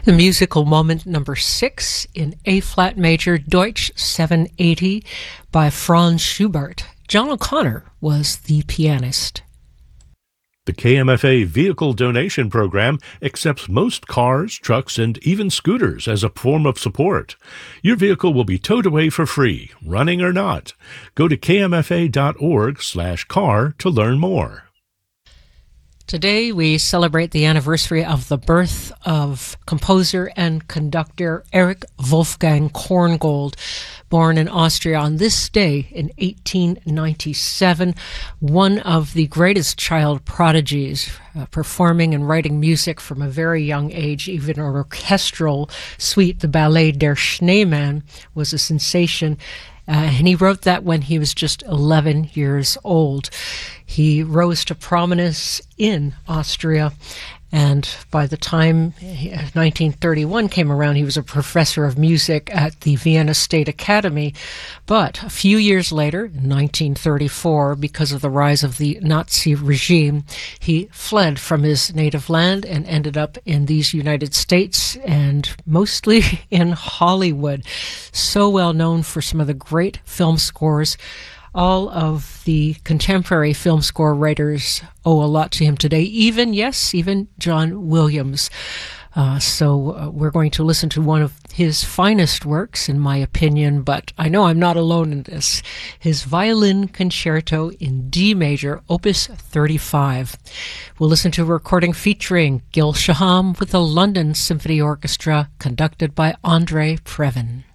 The musical moment number 6 in A-flat major Deutsch 780 by Franz Schubert. John O'Connor was the pianist. The KMFA Vehicle Donation Program accepts most cars, trucks, and even scooters as a form of support. Your vehicle will be towed away for free, running or not. Go to kmfa.org/car to learn more. Today we celebrate the anniversary of the birth of composer and conductor Erich Wolfgang Korngold, born in Austria on this day in 1897, one of the greatest child prodigies, performing and writing music from a very young age. Even an orchestral suite, the ballet Der Schneemann, was a sensation. And he wrote that when he was just 11 years old. He rose to prominence in Austria, and by the time 1931 came around, he was a professor of music at the Vienna State Academy. But a few years later, in 1934, because of the rise of the Nazi regime, he fled from his native land and ended up in these United States, and mostly in Hollywood. So well known for some of the great film scores. All of the contemporary film score writers owe a lot to him today, even John Williams. So we're going to listen to one of his finest works, in my opinion, but I know I'm not alone in this. His Violin Concerto in D major, Opus 35. We'll listen to a recording featuring Gil Shaham with the London Symphony Orchestra, conducted by Andre Previn.